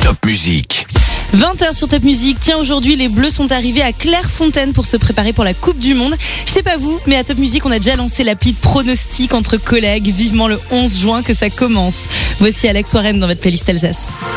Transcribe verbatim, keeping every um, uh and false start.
Top Musique. vingt heures sur Top Musique. Tiens, aujourd'hui, les Bleus sont arrivés à Clairefontaine pour se préparer pour la Coupe du Monde. Je sais pas vous, mais à Top Musique, on a déjà lancé l'appli de pronostic entre collègues. Vivement le onze juin que ça commence. Voici Alex Warren dans votre playlist Alsace.